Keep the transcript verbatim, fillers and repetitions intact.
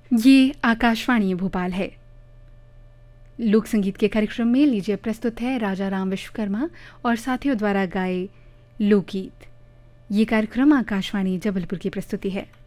ये आकाशवाणी भोपाल है। लोक संगीत के कार्यक्रम में लीजिए प्रस्तुत है राजा राम विश्वकर्मा और साथियों द्वारा गाए लोकगीत। ये कार्यक्रम आकाशवाणी जबलपुर की प्रस्तुति है।